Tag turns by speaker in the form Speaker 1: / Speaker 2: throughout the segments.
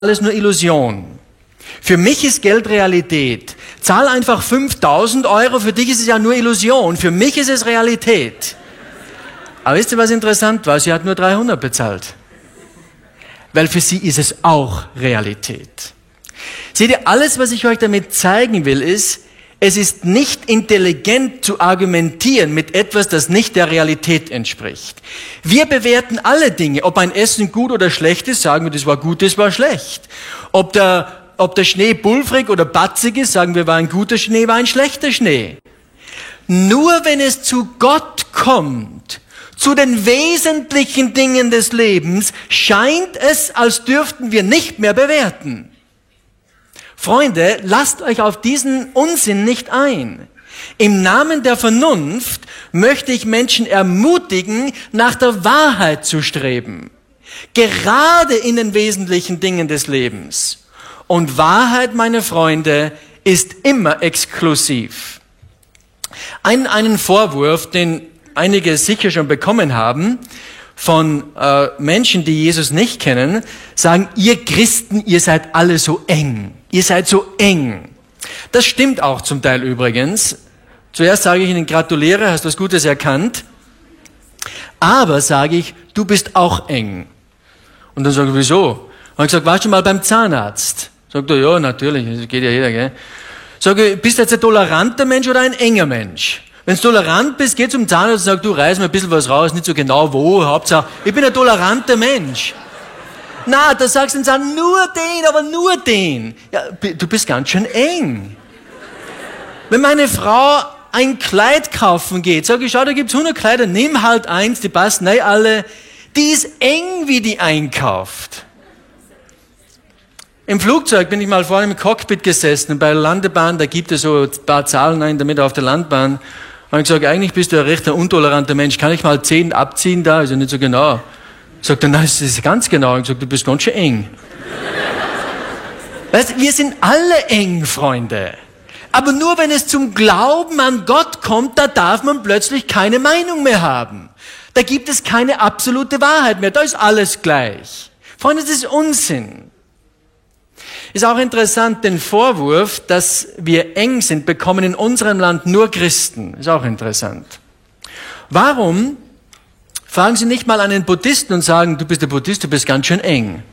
Speaker 1: alles nur Illusion. Für mich ist Geld Realität. Zahl einfach 5.000 Euro, für dich ist es ja nur Illusion. Für mich ist es Realität. Aber wisst ihr, was interessant war? Sie hat nur 300 bezahlt. Weil für sie ist es auch Realität. Seht ihr, alles, was ich euch damit zeigen will, ist, es ist nicht intelligent zu argumentieren mit etwas, das nicht der Realität entspricht. Wir bewerten alle Dinge. Ob ein Essen gut oder schlecht ist, sagen wir, das war gut, das war schlecht. Ob der Schnee pulverig oder batzig ist, sagen wir, war ein guter Schnee, war ein schlechter Schnee. Nur wenn es zu Gott kommt, zu den wesentlichen Dingen des Lebens, scheint es, als dürften wir nicht mehr bewerten. Freunde, lasst euch auf diesen Unsinn nicht ein. Im Namen der Vernunft möchte ich Menschen ermutigen, nach der Wahrheit zu streben. Gerade in den wesentlichen Dingen des Lebens. Und Wahrheit, meine Freunde, ist immer exklusiv. Einen Vorwurf, den einige sicher schon bekommen haben, von Menschen, die Jesus nicht kennen, sagen, ihr Christen, ihr seid alle so eng. Ihr seid so eng. Das stimmt auch zum Teil übrigens. Zuerst sage ich Ihnen, gratuliere, hast was Gutes erkannt. Aber sage ich, du bist auch eng. Und dann sage ich, wieso? Und ich sage, warst du mal beim Zahnarzt? Sagt er, ja, natürlich, das geht ja jeder, gell? Sage ich, bist du jetzt ein toleranter Mensch oder ein enger Mensch? Wenn du tolerant bist, geh zum Zahnarzt und sag, du reiß mir ein bisschen was raus, nicht so genau wo, Hauptsache, ich bin ein toleranter Mensch. Na, da sagst du dann, nur den, aber nur den. Ja, du bist ganz schön eng. Wenn meine Frau ein Kleid kaufen geht, sag ich, schau, da gibt's 100 Kleider, nimm halt eins, die passen alle. Die ist eng, wie die einkauft. Im Flugzeug bin ich mal vorne im Cockpit gesessen und bei der Landebahn, da gibt es so ein paar Zahlen ein, damit auf der Landbahn. Und ich gesagt, eigentlich bist du ein recht untoleranter Mensch, kann ich mal 10 abziehen da? Ist ja nicht so genau. Sagt er, nein, das ist ganz genau. Ich gesagt, du bist ganz schön eng. Weißt, wir sind alle eng, Freunde. Aber nur wenn es zum Glauben an Gott kommt, da darf man plötzlich keine Meinung mehr haben. Da gibt es keine absolute Wahrheit mehr. Da ist alles gleich. Freunde, das ist Unsinn. Ist auch interessant, den Vorwurf, dass wir eng sind, bekommen in unserem Land nur Christen. Ist auch interessant. Warum fragen Sie nicht mal einen Buddhisten und sagen, du bist der Buddhist, du bist ganz schön eng.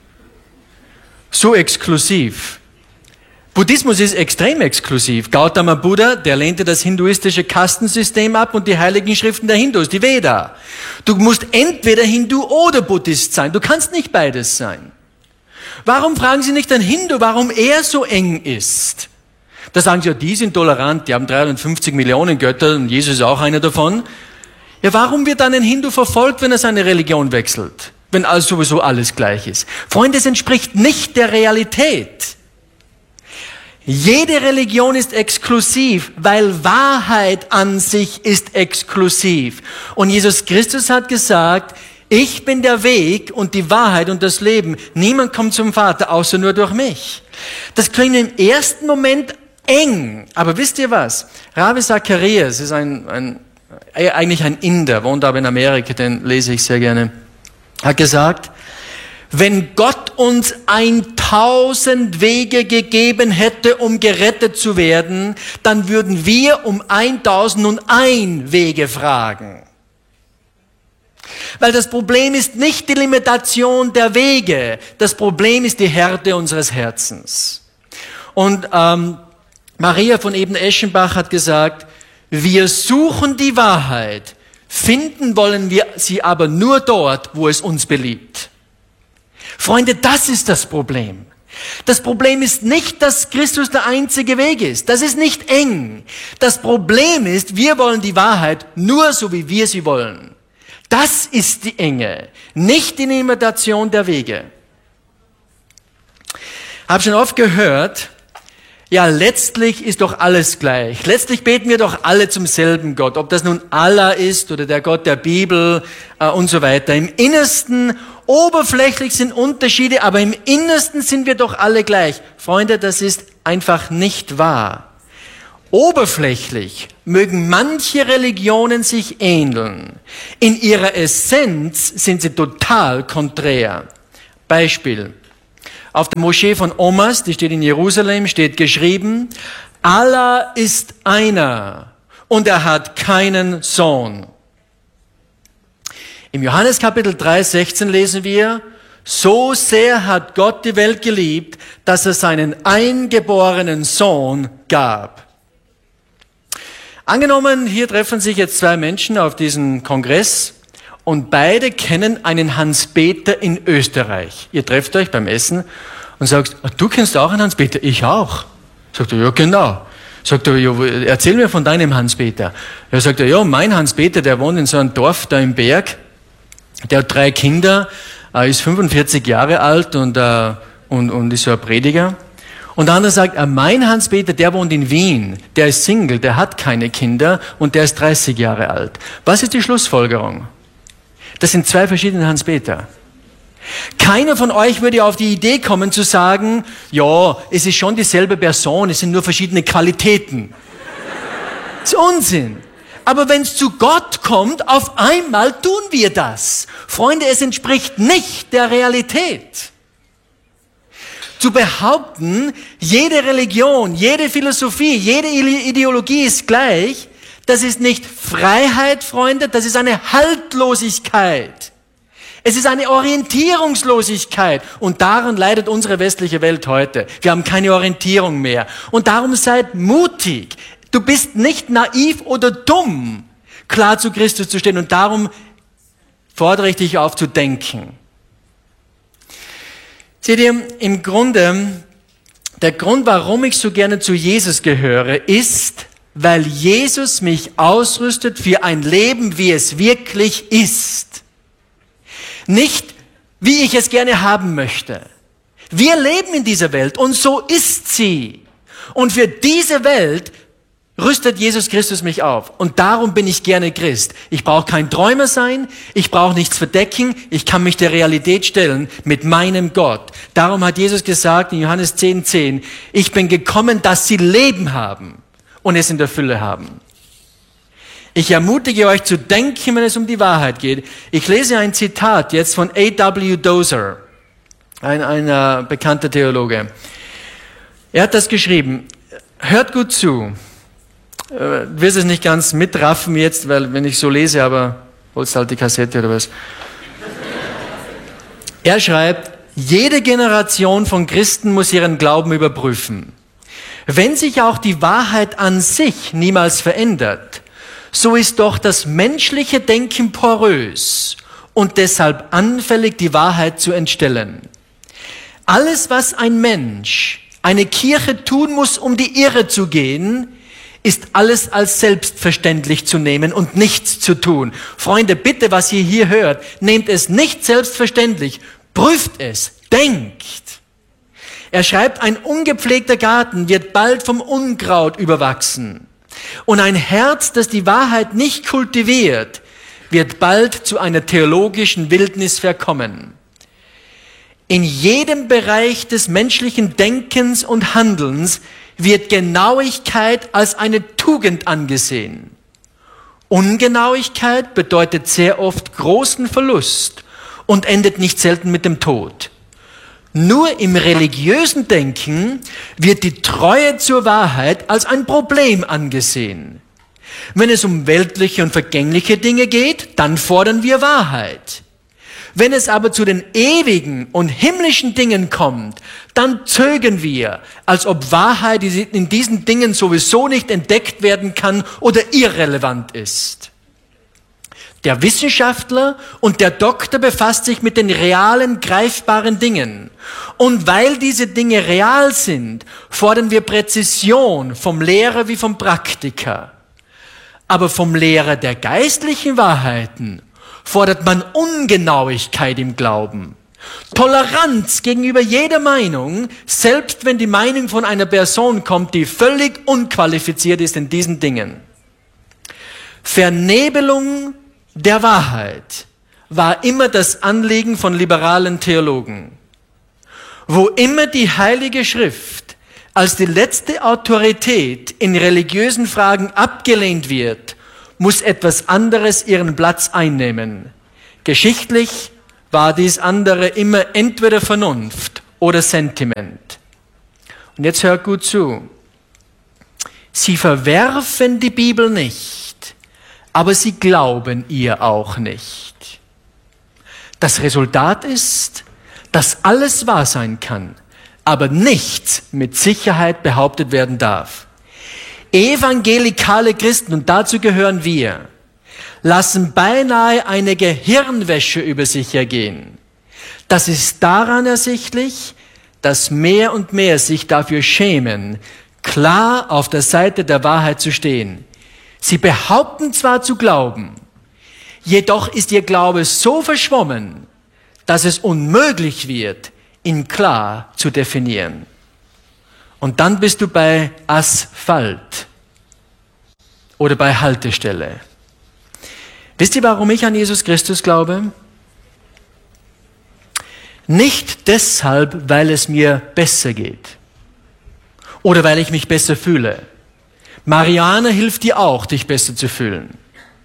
Speaker 1: So exklusiv. Buddhismus ist extrem exklusiv. Gautama Buddha, der lehnte das hinduistische Kastensystem ab und die heiligen Schriften der Hindus, die Veda. Du musst entweder Hindu oder Buddhist sein. Du kannst nicht beides sein. Warum fragen Sie nicht einen Hindu, warum er so eng ist? Da sagen Sie, ja, die sind tolerant, die haben 350 Millionen Götter und Jesus ist auch einer davon. Ja, warum wird dann ein Hindu verfolgt, wenn er seine Religion wechselt? Wenn also sowieso alles gleich ist. Freunde, es entspricht nicht der Realität. Jede Religion ist exklusiv, weil Wahrheit an sich ist exklusiv. Und Jesus Christus hat gesagt, ich bin der Weg und die Wahrheit und das Leben. Niemand kommt zum Vater, außer nur durch mich. Das klingt im ersten Moment eng. Aber wisst ihr was? Ravi Zacharias ist eigentlich ein Inder, wohnt aber in Amerika, den lese ich sehr gerne, hat gesagt, wenn Gott uns 1000 Wege gegeben hätte, um gerettet zu werden, dann würden wir um 1001 Wege fragen. Weil das Problem ist nicht die Limitation der Wege, das Problem ist die Härte unseres Herzens. Und Maria von Eben-Eschenbach hat gesagt, wir suchen die Wahrheit, finden wollen wir sie aber nur dort, wo es uns beliebt. Freunde, das ist das Problem. Das Problem ist nicht, dass Christus der einzige Weg ist. Das ist nicht eng. Das Problem ist, wir wollen die Wahrheit nur so, wie wir sie wollen. Das ist die Enge, nicht die Limitation der Wege. Hab schon oft gehört, ja, letztlich ist doch alles gleich. Letztlich beten wir doch alle zum selben Gott. Ob das nun Allah ist oder der Gott der Bibel und so weiter. Im Innersten, oberflächlich sind Unterschiede, aber im Innersten sind wir doch alle gleich. Freunde, das ist einfach nicht wahr. Oberflächlich mögen manche Religionen sich ähneln. In ihrer Essenz sind sie total konträr. Beispiel. Auf der Moschee von Omas, die steht in Jerusalem, steht geschrieben, Allah ist einer und er hat keinen Sohn. Im Johannes Kapitel 3, 16 lesen wir, so sehr hat Gott die Welt geliebt, dass er seinen eingeborenen Sohn gab. Angenommen, hier treffen sich jetzt zwei Menschen auf diesem Kongress und beide kennen einen Hans-Peter in Österreich. Ihr trefft euch beim Essen und sagst, du kennst auch einen Hans-Peter? Ich auch. Sagt er, ja genau. Sagt er, ja, erzähl mir von deinem Hans-Peter. Ja, sagt er, ja, mein Hans-Peter, der wohnt in so einem Dorf da im Berg. Der hat 3 Kinder, ist 45 Jahre alt und ist so ein Prediger. Und der andere sagt, mein Hans-Peter, der wohnt in Wien, der ist Single, der hat keine Kinder und der ist 30 Jahre alt. Was ist die Schlussfolgerung? Das sind 2 verschiedene Hans-Peter. Keiner von euch würde auf die Idee kommen zu sagen, ja, es ist schon dieselbe Person, es sind nur verschiedene Qualitäten. Das ist Unsinn. Aber wenn es zu Gott kommt, auf einmal tun wir das. Freunde, es entspricht nicht der Realität. Zu behaupten, jede Religion, jede Philosophie, jede Ideologie ist gleich, das ist nicht Freiheit, Freunde, das ist eine Haltlosigkeit. Es ist eine Orientierungslosigkeit und daran leidet unsere westliche Welt heute. Wir haben keine Orientierung mehr und darum seid mutig. Du bist nicht naiv oder dumm, klar zu Christus zu stehen und darum fordere ich dich auf zu denken. Seht ihr, im Grunde, der Grund, warum ich so gerne zu Jesus gehöre, ist, weil Jesus mich ausrüstet für ein Leben, wie es wirklich ist. Nicht, wie ich es gerne haben möchte. Wir leben in dieser Welt und so ist sie. Und für diese Welt rüstet Jesus Christus mich auf. Und darum bin ich gerne Christ. Ich brauche kein Träumer sein, ich brauche nichts verdecken, ich kann mich der Realität stellen mit meinem Gott. Darum hat Jesus gesagt in Johannes 10,10, ich bin gekommen, dass sie Leben haben und es in der Fülle haben. Ich ermutige euch zu denken, wenn es um die Wahrheit geht. Ich lese ein Zitat jetzt von A.W. Tozer, ein bekannter Theologe. Er hat das geschrieben. Hört gut zu. Du wirst es nicht ganz mitraffen jetzt, weil wenn ich so lese, aber holst halt die Kassette oder was. Er schreibt, jede Generation von Christen muss ihren Glauben überprüfen. Wenn sich auch die Wahrheit an sich niemals verändert, so ist doch das menschliche Denken porös und deshalb anfällig, die Wahrheit zu entstellen. Alles, was ein Mensch, eine Kirche tun muss, um die Irre zu gehen, ist alles als selbstverständlich zu nehmen und nichts zu tun. Freunde, bitte, was ihr hier hört, nehmt es nicht selbstverständlich, prüft es, denkt. Er schreibt, ein ungepflegter Garten wird bald vom Unkraut überwachsen. Und ein Herz, das die Wahrheit nicht kultiviert, wird bald zu einer theologischen Wildnis verkommen. In jedem Bereich des menschlichen Denkens und Handelns wird Genauigkeit als eine Tugend angesehen. Ungenauigkeit bedeutet sehr oft großen Verlust und endet nicht selten mit dem Tod. Nur im religiösen Denken wird die Treue zur Wahrheit als ein Problem angesehen. Wenn es um weltliche und vergängliche Dinge geht, dann fordern wir Wahrheit. Wenn es aber zu den ewigen und himmlischen Dingen kommt, dann zögern wir, als ob Wahrheit in diesen Dingen sowieso nicht entdeckt werden kann oder irrelevant ist. Der Wissenschaftler und der Doktor befasst sich mit den realen, greifbaren Dingen. Und weil diese Dinge real sind, fordern wir Präzision vom Lehrer wie vom Praktiker. Aber vom Lehrer der geistlichen Wahrheiten fordert man Ungenauigkeit im Glauben. Toleranz gegenüber jeder Meinung, selbst wenn die Meinung von einer Person kommt, die völlig unqualifiziert ist in diesen Dingen. Vernebelung der Wahrheit war immer das Anliegen von liberalen Theologen. Wo immer die Heilige Schrift als die letzte Autorität in religiösen Fragen abgelehnt wird, muss etwas anderes ihren Platz einnehmen. Geschichtlich war dies andere immer entweder Vernunft oder Sentiment. Und jetzt hört gut zu. Sie verwerfen die Bibel nicht, aber sie glauben ihr auch nicht. Das Resultat ist, dass alles wahr sein kann, aber nichts mit Sicherheit behauptet werden darf. Evangelikale Christen, und dazu gehören wir, lassen beinahe eine Gehirnwäsche über sich ergehen. Das ist daran ersichtlich, dass mehr und mehr sich dafür schämen, klar auf der Seite der Wahrheit zu stehen. Sie behaupten zwar zu glauben, jedoch ist ihr Glaube so verschwommen, dass es unmöglich wird, ihn klar zu definieren. Und dann bist du bei Asphalt oder bei Haltestelle. Wisst ihr, warum ich an Jesus Christus glaube? Nicht deshalb, weil es mir besser geht oder weil ich mich besser fühle. Marianne hilft dir auch, dich besser zu fühlen.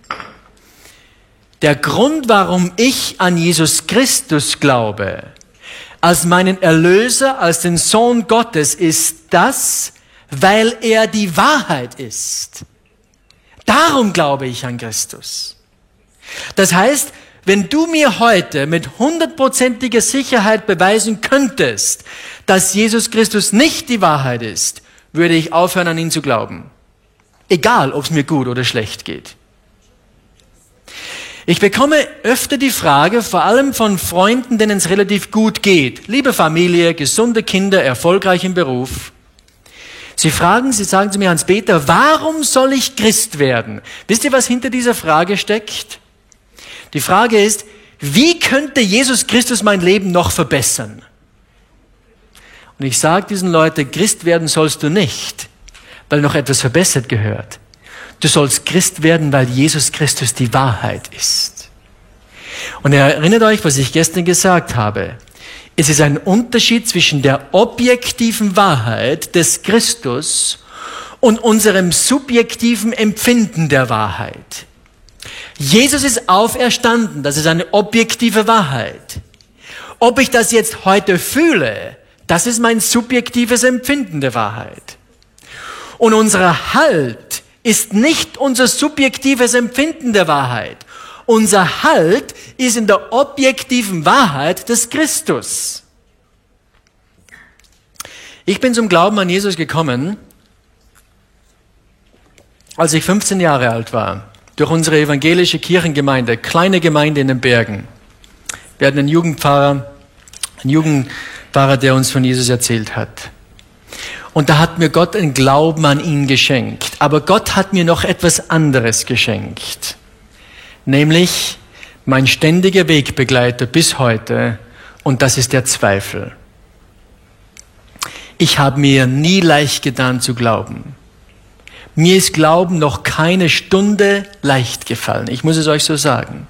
Speaker 1: Der Grund, warum ich an Jesus Christus glaube, als meinen Erlöser, als den Sohn Gottes, ist das, weil er die Wahrheit ist. Darum glaube ich an Christus. Das heißt, wenn du mir heute mit 100%iger Sicherheit beweisen könntest, dass Jesus Christus nicht die Wahrheit ist, würde ich aufhören, an ihn zu glauben. Egal, ob es mir gut oder schlecht geht. Ich bekomme öfter die Frage, vor allem von Freunden, denen es relativ gut geht. Liebe Familie, gesunde Kinder, erfolgreich im Beruf. Sie sagen zu mir, Hans-Peter, warum soll ich Christ werden? Wisst ihr, was hinter dieser Frage steckt? Die Frage ist, wie könnte Jesus Christus mein Leben noch verbessern? Und ich sage diesen Leuten, Christ werden sollst du nicht, weil noch etwas verbessert gehört. Du sollst Christ werden, weil Jesus Christus die Wahrheit ist. Und erinnert euch, was ich gestern gesagt habe. Es ist ein Unterschied zwischen der objektiven Wahrheit des Christus und unserem subjektiven Empfinden der Wahrheit. Jesus ist auferstanden, das ist eine objektive Wahrheit. Ob ich das jetzt heute fühle, das ist mein subjektives Empfinden der Wahrheit. Und unser Halt ist nicht unser subjektives Empfinden der Wahrheit. Unser Halt ist in der objektiven Wahrheit des Christus. Ich bin zum Glauben an Jesus gekommen, als ich 15 Jahre alt war, durch unsere evangelische Kirchengemeinde, kleine Gemeinde in den Bergen. Wir hatten einen Jugendpfarrer, der uns von Jesus erzählt hat. Und da hat mir Gott einen Glauben an ihn geschenkt. Aber Gott hat mir noch etwas anderes geschenkt. Nämlich mein ständiger Wegbegleiter bis heute. Und das ist der Zweifel. Ich habe mir nie leicht getan zu glauben. Mir ist Glauben noch keine Stunde leicht gefallen. Ich muss es euch so sagen.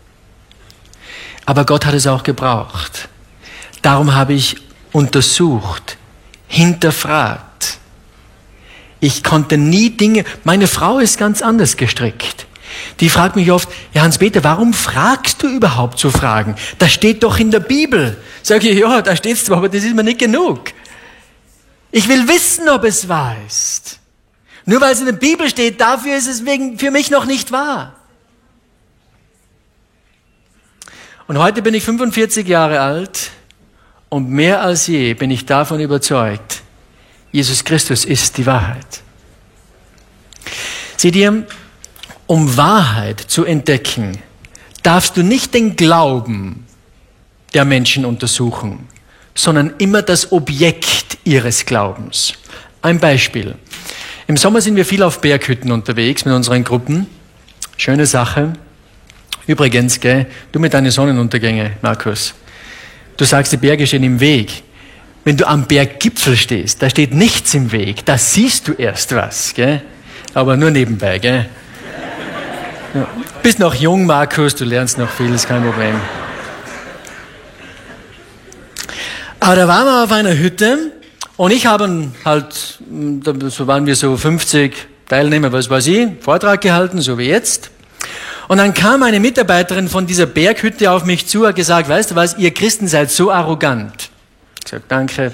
Speaker 1: Aber Gott hat es auch gebraucht. Darum habe ich untersucht, hinterfragt. Ich konnte nie Dinge, meine Frau ist ganz anders gestrickt. Die fragt mich oft, ja Hans-Peter, warum fragst du überhaupt so Fragen? Das steht doch in der Bibel. Sag ich, ja, da steht es zwar, aber das ist mir nicht genug. Ich will wissen, ob es wahr ist. Nur weil es in der Bibel steht, dafür ist es für mich noch nicht wahr. Und heute bin ich 45 Jahre alt und mehr als je bin ich davon überzeugt, Jesus Christus ist die Wahrheit. Seht ihr, um Wahrheit zu entdecken, darfst du nicht den Glauben der Menschen untersuchen, sondern immer das Objekt ihres Glaubens. Ein Beispiel. Im Sommer sind wir viel auf Berghütten unterwegs mit unseren Gruppen. Schöne Sache. Übrigens, gell, du mit deinen Sonnenuntergänge, Markus, du sagst, die Berge stehen im Weg. Wenn du am Berggipfel stehst, da steht nichts im Weg, da siehst du erst was, gell? Aber nur nebenbei, gell? Ja. Bist noch jung, Markus, du lernst noch viel, ist kein Problem. Aber da waren wir auf einer Hütte und ich habe halt, so waren wir so 50 Teilnehmer, was weiß ich, Vortrag gehalten, so wie jetzt. Und dann kam eine Mitarbeiterin von dieser Berghütte auf mich zu und hat gesagt, weißt du was, ihr Christen seid so arrogant. gesagt, danke.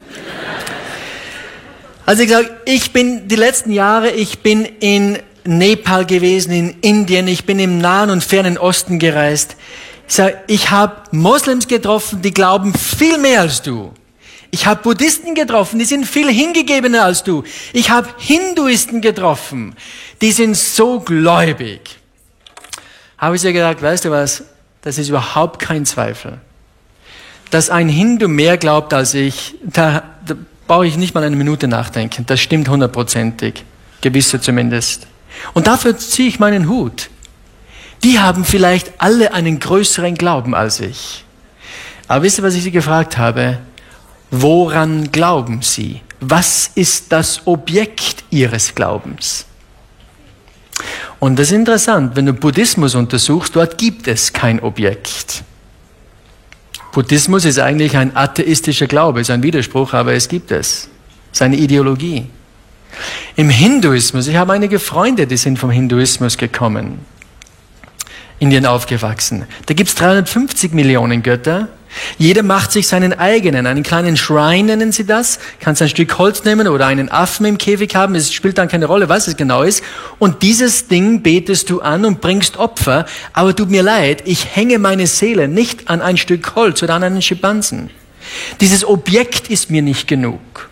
Speaker 1: Also ich sage, die letzten Jahre, ich bin in Nepal gewesen, in Indien, ich bin im Nahen und Fernen Osten gereist. Ich sage, ich habe Moslems getroffen, die glauben viel mehr als du. Ich habe Buddhisten getroffen, die sind viel hingegebener als du. Ich habe Hinduisten getroffen, die sind so gläubig. Habe ich mir gedacht, weißt du was, das ist überhaupt kein Zweifel. Dass ein Hindu mehr glaubt als ich, da brauche ich nicht mal eine Minute nachdenken. Das stimmt 100%, gewisse zumindest. Und dafür ziehe ich meinen Hut. Die haben vielleicht alle einen größeren Glauben als ich. Aber wisst ihr, was ich sie gefragt habe? Woran glauben sie? Was ist das Objekt ihres Glaubens? Und das ist interessant, wenn du Buddhismus untersuchst, dort gibt es kein Objekt. Buddhismus ist eigentlich ein atheistischer Glaube, ist ein Widerspruch, aber es gibt es. Es ist eine Ideologie. Im Hinduismus, ich habe einige Freunde, die sind vom Hinduismus gekommen, Indien aufgewachsen. Da gibt es 350 Millionen Götter. Jeder macht sich seinen eigenen, einen kleinen Shrine nennen sie das. Kannst ein Stück Holz nehmen oder einen Affen im Käfig haben, es spielt dann keine Rolle, was es genau ist. Und dieses Ding betest du an und bringst Opfer. Aber tut mir leid, ich hänge meine Seele nicht an ein Stück Holz oder an einen Schimpansen. Dieses Objekt ist mir nicht genug.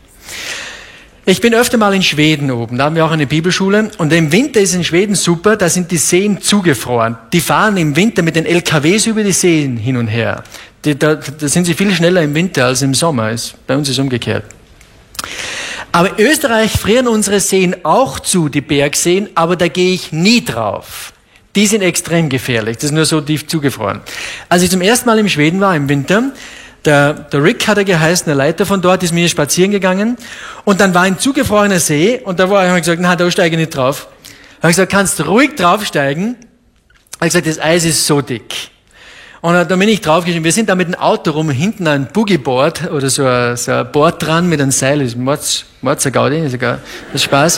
Speaker 1: Ich bin öfter mal in Schweden oben, da haben wir auch eine Bibelschule und im Winter ist in Schweden super, da sind die Seen zugefroren. Die fahren im Winter mit den LKWs über die Seen hin und her. Da sind sie viel schneller im Winter als im Sommer, bei uns ist es umgekehrt. Aber in Österreich frieren unsere Seen auch zu, die Bergseen, aber da gehe ich nie drauf. Die sind extrem gefährlich, das ist nur so tief zugefroren. Als ich zum ersten Mal in Schweden war im Winter, der Rick hat er geheißen, der Leiter von dort, ist mit mir spazieren gegangen und dann war ein zugefrorener See und da habe ich gesagt, na, da steige ich nicht drauf. Da habe ich gesagt, kannst du ruhig draufsteigen? Er hat gesagt, das Eis ist so dick. Und da bin ich draufgestiegen. Wir sind da mit dem Auto rum, hinten ein Boogieboard oder so ein Board dran mit einem Seil, das ist Gaudi, das ist Spaß.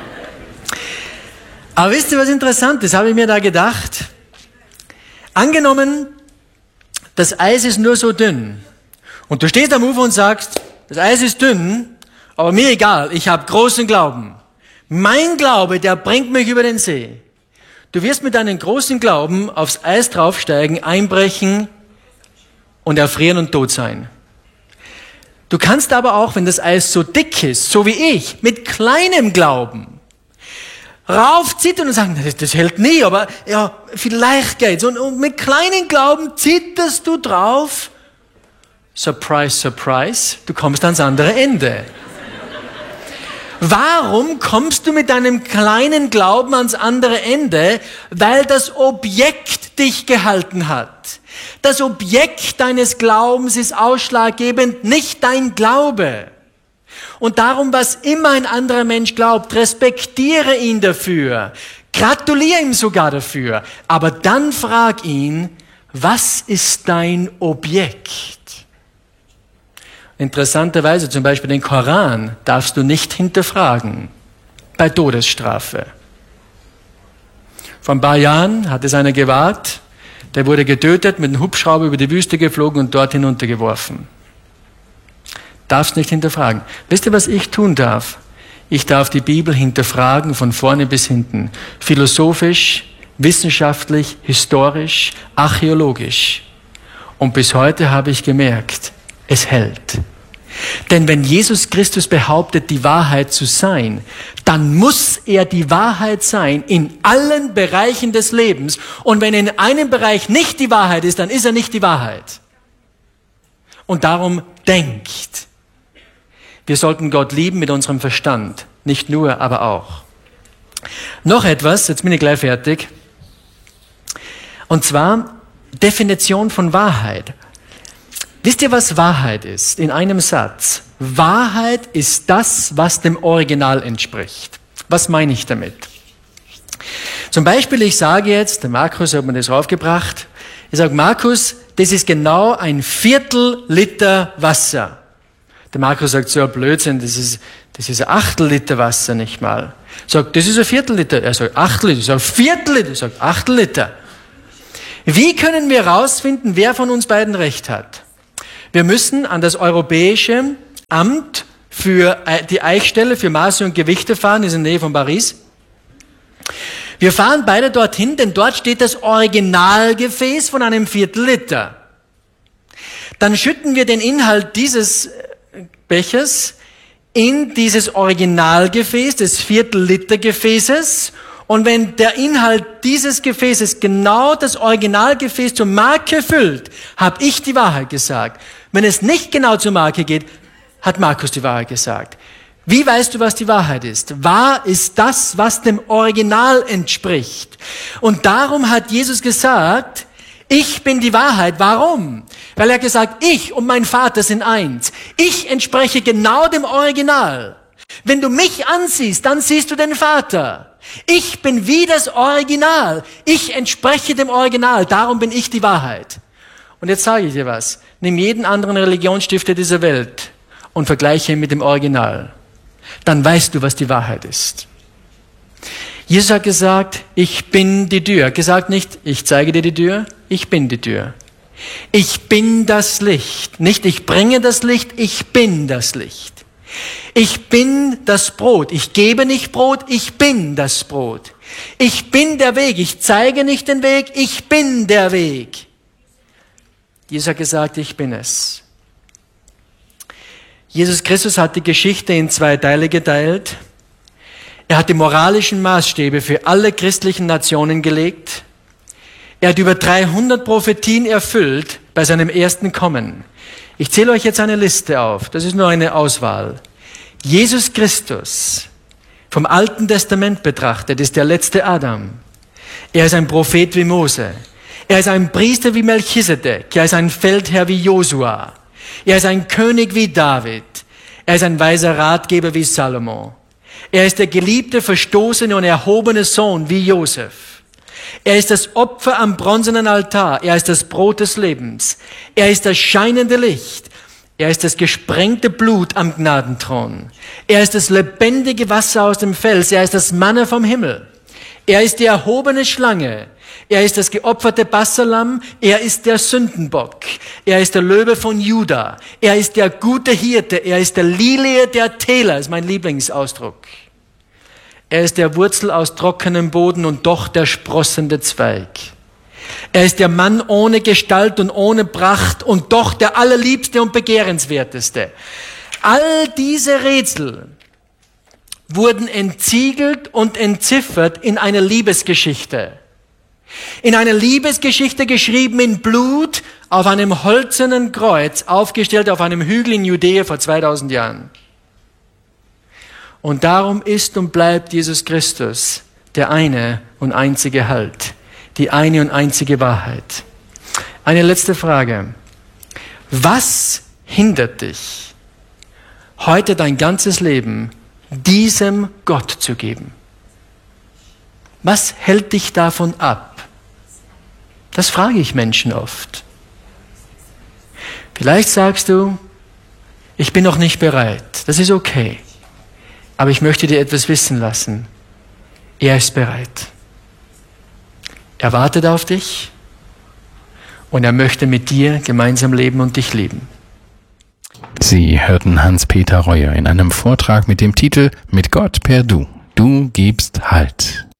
Speaker 1: Aber wisst ihr, was interessant ist? Habe ich mir da gedacht. Angenommen, das Eis ist nur so dünn. Und du stehst am Ufer und sagst, das Eis ist dünn, aber mir egal, ich habe großen Glauben. Mein Glaube, der bringt mich über den See. Du wirst mit deinem großen Glauben aufs Eis draufsteigen, einbrechen und erfrieren und tot sein. Du kannst aber auch, wenn das Eis so dick ist, so wie ich, mit kleinem Glauben, raufzittern und sagen, das hält nie, aber ja, vielleicht geht's. Und mit kleinen Glauben zitterst du drauf. Surprise, surprise, du kommst ans andere Ende. Warum kommst du mit deinem kleinen Glauben ans andere Ende? Weil das Objekt dich gehalten hat. Das Objekt deines Glaubens ist ausschlaggebend, nicht dein Glaube. Und darum, was immer ein anderer Mensch glaubt, respektiere ihn dafür. Gratuliere ihm sogar dafür. Aber dann frag ihn, was ist dein Objekt? Interessanterweise zum Beispiel den Koran darfst du nicht hinterfragen bei Todesstrafe. Vor ein paar Jahren hat es einer gewagt, der wurde getötet, mit einem Hubschrauber über die Wüste geflogen und dort hinuntergeworfen. Darfst nicht hinterfragen. Wisst ihr, was ich tun darf? Ich darf die Bibel hinterfragen von vorne bis hinten. Philosophisch, wissenschaftlich, historisch, archäologisch. Und bis heute habe ich gemerkt, es hält. Denn wenn Jesus Christus behauptet, die Wahrheit zu sein, dann muss er die Wahrheit sein in allen Bereichen des Lebens. Und wenn in einem Bereich nicht die Wahrheit ist, dann ist er nicht die Wahrheit. Und darum denkt. Wir sollten Gott lieben mit unserem Verstand. Nicht nur, aber auch. Noch etwas, jetzt bin ich gleich fertig. Und zwar Definition von Wahrheit. Wisst ihr, was Wahrheit ist? In einem Satz. Wahrheit ist das, was dem Original entspricht. Was meine ich damit? Zum Beispiel, ich sage jetzt, der Markus hat mir das raufgebracht, ich sage, Markus, das ist genau ein Viertel Liter Wasser. Der Markus sagt, so ein Blödsinn, das ist ein Achtel Liter Wasser nicht mal. Sagt, das ist ein Viertel Liter. Er sagt, Achtel Liter. Ich sage, Viertel Liter. Ich sage, Achtel Liter. Wie können wir herausfinden, wer von uns beiden recht hat? Wir müssen an das Europäische Amt für die Eichstelle für Maße und Gewichte fahren, ist in der Nähe von Paris. Wir fahren beide dorthin, denn dort steht das Originalgefäß von einem Viertel-Liter. Dann schütten wir den Inhalt dieses Bechers in dieses Originalgefäß, des Viertel-Liter-Gefäßes. Und wenn der Inhalt dieses Gefäßes genau das Originalgefäß zur Marke füllt, habe ich die Wahrheit gesagt. Wenn es nicht genau zur Marke geht, hat Markus die Wahrheit gesagt. Wie weißt du, was die Wahrheit ist? Wahr ist das, was dem Original entspricht. Und darum hat Jesus gesagt, ich bin die Wahrheit. Warum? Weil er gesagt, ich und mein Vater sind eins. Ich entspreche genau dem Original. Wenn du mich ansiehst, dann siehst du den Vater. Ich bin wie das Original. Ich entspreche dem Original. Darum bin ich die Wahrheit. Und jetzt sage ich dir was. Nimm jeden anderen Religionsstifter dieser Welt und vergleiche ihn mit dem Original. Dann weißt du, was die Wahrheit ist. Jesus hat gesagt, ich bin die Tür. Er hat gesagt nicht, ich zeige dir die Tür, ich bin die Tür. Ich bin das Licht. Nicht ich bringe das Licht, ich bin das Licht. Ich bin das Brot. Ich gebe nicht Brot, ich bin das Brot. Ich bin der Weg. Ich zeige nicht den Weg, ich bin der Weg. Jesus hat gesagt, ich bin es. Jesus Christus hat die Geschichte in 2 Teile geteilt. Er hat die moralischen Maßstäbe für alle christlichen Nationen gelegt. Er hat über 300 Prophetien erfüllt bei seinem ersten Kommen. Ich zähle euch jetzt eine Liste auf. Das ist nur eine Auswahl. Jesus Christus, vom Alten Testament betrachtet, ist der letzte Adam. Er ist ein Prophet wie Mose. Er ist ein Priester wie Melchisedek. Er ist ein Feldherr wie Josua. Er ist ein König wie David. Er ist ein weiser Ratgeber wie Salomo. Er ist der geliebte, verstoßene und erhobene Sohn wie Josef. Er ist das Opfer am bronzenen Altar. Er ist das Brot des Lebens. Er ist das scheinende Licht. Er ist das gesprengte Blut am Gnadenthron. Er ist das lebendige Wasser aus dem Fels. Er ist das Manna vom Himmel. Er ist die erhobene Schlange. Er ist das geopferte Passahlamm. Er ist der Sündenbock. Er ist der Löwe von Juda. Er ist der gute Hirte. Er ist der Lilie der Täler, ist mein Lieblingsausdruck. Er ist der Wurzel aus trockenem Boden und doch der sprossende Zweig. Er ist der Mann ohne Gestalt und ohne Pracht und doch der allerliebste und begehrenswerteste. All diese Rätsel wurden entsiegelt und entziffert in einer Liebesgeschichte. In einer Liebesgeschichte geschrieben in Blut auf einem hölzernen Kreuz, aufgestellt auf einem Hügel in Judäa vor 2000 Jahren. Und darum ist und bleibt Jesus Christus der eine und einzige Halt, die eine und einzige Wahrheit. Eine letzte Frage. Was hindert dich, heute dein ganzes Leben diesem Gott zu geben? Was hält dich davon ab? Das frage ich Menschen oft. Vielleicht sagst du, ich bin noch nicht bereit. Das ist okay. Aber ich möchte dir etwas wissen lassen. Er ist bereit. Er wartet auf dich und er möchte mit dir gemeinsam leben und dich lieben.
Speaker 2: Sie hörten Hans-Peter Reuer in einem Vortrag mit dem Titel Mit Gott per Du. Du gibst Halt.